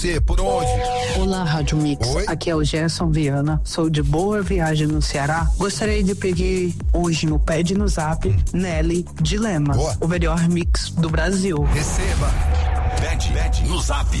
Por onde? Olá, Rádio Mix. Oi? Aqui é o Gerson Viana. Sou de Boa Viagem no Ceará. Gostaria de pedir hoje no Pede no Zap Nelly Dilema. Boa. O melhor mix do Brasil. Receba. Pede no Zap.